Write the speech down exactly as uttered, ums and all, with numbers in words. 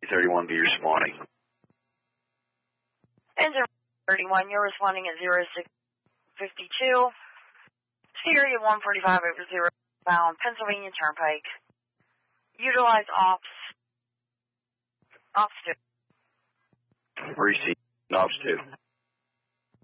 thirty-one, be responding. Engine thirty-one, you're responding at zero six fifty-two. Sierra one forty-five over zero, bound Pennsylvania Turnpike. Utilize ops. Ops two. Receive ops two.